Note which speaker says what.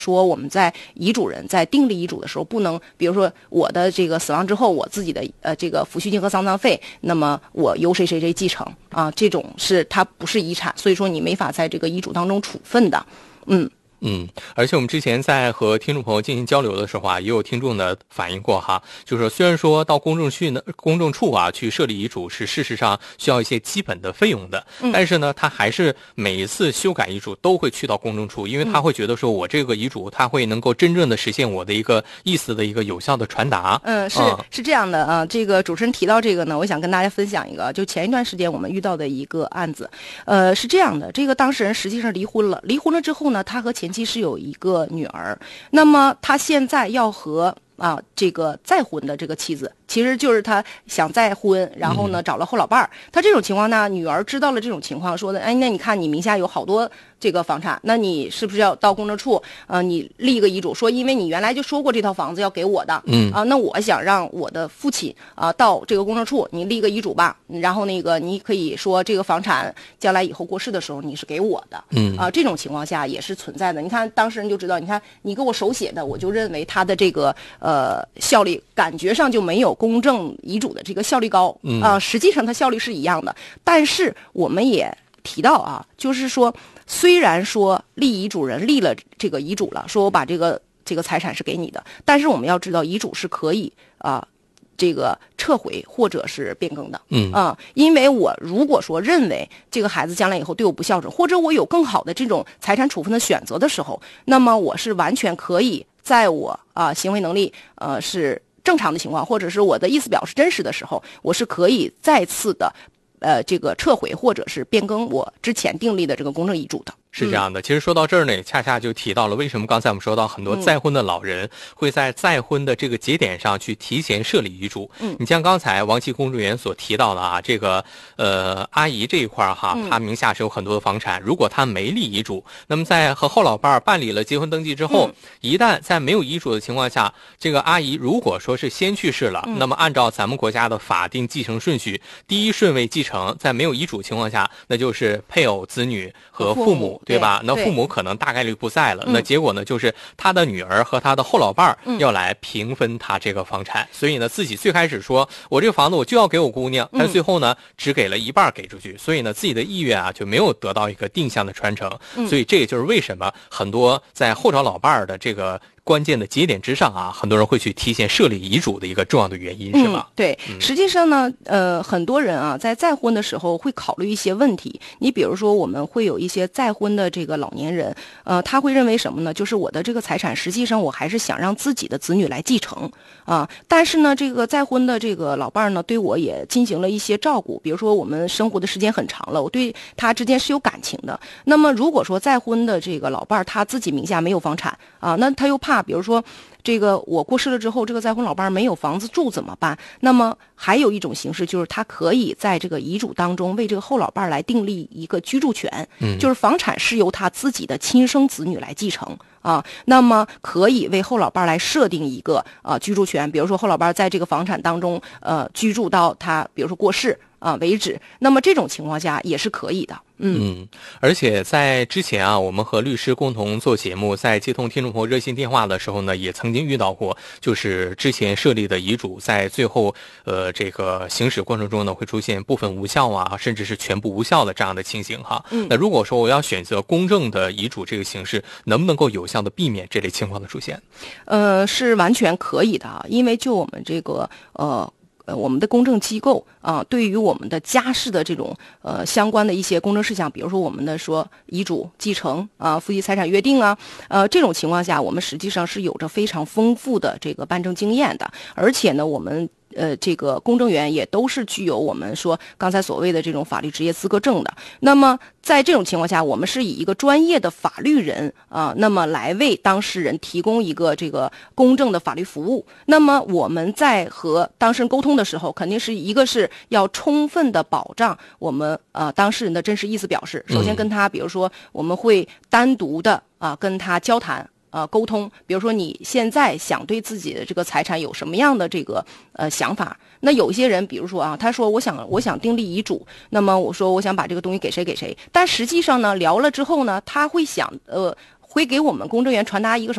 Speaker 1: 说我们在遗嘱人在订立遗嘱的时候，不能比如说我的这个死亡之后，我自己的这个抚恤金和丧葬费，那么我由谁谁谁继承啊，这种是它不是遗产，所以说你没法在这个遗嘱当中处分的。
Speaker 2: 而且我们之前在和听众朋友进行交流的时候啊，也有听众的反映过哈，就是说虽然说到公证处啊去设立遗嘱是事实上需要一些基本的费用的，但是呢，他还是每一次修改遗嘱都会去到公证处，因为他会觉得说我这个遗嘱他会能够真正的实现我的一个意思的一个有效的传达。
Speaker 1: 是这样的啊，这个主持人提到这个呢，我想跟大家分享一个，就前一段时间我们遇到的一个案子，是这样的，这个当事人实际上离婚了之后呢，他和前妻是有一个女儿，那么他现在要和这个再婚的这个妻子，其实就是他想再婚，然后呢找了后老伴儿。他这种情况呢，女儿知道了这种情况，说的，哎，那你看你名下有好多这个房产，那你是不是要到公证处你立一个遗嘱，说因为你原来就说过这套房子要给我的，那我想让我的父亲到这个公证处你立个遗嘱吧，然后那个你可以说这个房产将来以后过世的时候你是给我的，这种情况下也是存在的。你看当事人就知道，你看你给我手写的，我就认为他的这个效力感觉上就没有公证遗嘱的这个效率高实际上它效率是一样的。但是我们也提到就是说虽然说立遗嘱人立了这个遗嘱了，说我把这个财产是给你的，但是我们要知道遗嘱是可以这个撤回或者是变更的，因为我如果说认为这个孩子将来以后对我不孝顺，或者我有更好的这种财产处分的选择的时候，那么我是完全可以在我行为能力是正常的情况，或者是我的意思表是真实的时候，我是可以再次的这个撤回或者是变更我之前订立的这个公证遗嘱的。
Speaker 2: 是这样的，其实说到这儿呢，也恰恰就提到了为什么刚才我们说到很多再婚的老人会在再婚的这个节点上去提前设立遗嘱。你像刚才王琦公证员所提到的这个阿姨这一块她名下是有很多的房产，如果她没立遗嘱，那么在和后老伴办理了结婚登记之后，一旦在没有遗嘱的情况下，这个阿姨如果说是先去世了，那么按照咱们国家的法定继承顺序，第一顺位继承在没有遗嘱情况下，那就是配偶、子女和父母，对吧？那父母可能大概率不在了，那结果呢，就是他的女儿和他的后老伴要来平分他这个房产，所以呢，自己最开始说我这个房子我就要给我姑娘，但最后呢，只给了一半给出去，所以呢，自己的意愿就没有得到一个定向的传承，所以这也就是为什么很多在后找老伴的这个关键的节点之上很多人会去提前设立遗嘱的一个重要的原因，是吗？
Speaker 1: 对，实际上呢，很多人在再婚的时候会考虑一些问题。你比如说，我们会有一些再婚的这个老年人，他会认为什么呢？就是我的这个财产，实际上我还是想让自己的子女来继承但是呢，这个再婚的这个老伴呢，对我也进行了一些照顾，比如说我们生活的时间很长了，我对他之间是有感情的。那么如果说再婚的这个老伴他自己名下没有房产那他又怕比如说这个我过世了之后，这个再婚老伴没有房子住怎么办？那么还有一种形式，就是他可以在这个遗嘱当中为这个后老伴来订立一个居住权，就是房产是由他自己的亲生子女来继承那么可以为后老伴来设定一个居住权，比如说后老伴在这个房产当中居住到他比如说过世为止，那么这种情况下也是可以的。
Speaker 2: 而且在之前我们和律师共同做节目，在接通听众朋友热线电话的时候呢，也曾经遇到过，就是之前设立的遗嘱在最后这个行驶过程中呢，会出现部分无效甚至是全部无效的这样的情形那如果说我要选择公证的遗嘱这个形式，能不能够有效的避免这类情况的出现？
Speaker 1: 是完全可以的因为就我们这个我们的公证机构对于我们的家事的这种相关的一些公证事项，比如说我们的说遗嘱、继承夫妻财产约定这种情况下，我们实际上是有着非常丰富的这个办证经验的，而且呢，我们这个公证员也都是具有我们说刚才所谓的这种法律职业资格证的。那么在这种情况下，我们是以一个专业的法律人那么来为当事人提供一个这个公正的法律服务。那么我们在和当事人沟通的时候，肯定是一个是要充分的保障我们当事人的真实意思表示。首先跟他比如说我们会单独的跟他交谈沟通，比如说你现在想对自己的这个财产有什么样的这个想法？那有一些人，比如说他说我想订立遗嘱，那么我说我想把这个东西给谁给谁，但实际上呢，聊了之后呢，他会想会给我们公证员传达一个什么